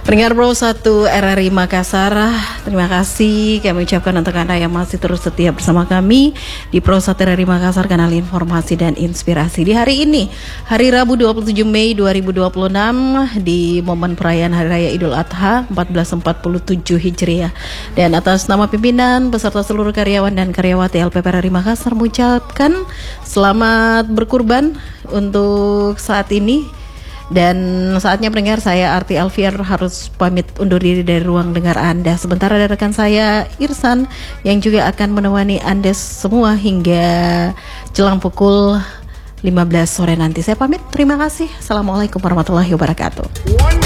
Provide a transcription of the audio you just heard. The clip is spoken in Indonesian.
Pendengar Pro 1 RRI Makassar, terima kasih kami ucapkan untuk Anda yang masih terus setia bersama kami di Pro 1 RRI Makassar, kanal informasi dan inspirasi. Di hari ini, hari Rabu 27 Mei 2026, di momen perayaan Hari Raya Idul Adha 1447 Hijriah. Dan atas nama pimpinan beserta seluruh karyawan dan karyawati LPP RRI Makassar mengucapkan selamat berkurban untuk saat ini. Dan saatnya pendengar, saya Arti Alfier harus pamit undur diri dari ruang dengar Anda. Sebentar ada rekan saya Irsan yang juga akan menemani Anda semua hingga jelang pukul 15 sore nanti. Saya pamit, terima kasih. Assalamualaikum warahmatullahi wabarakatuh.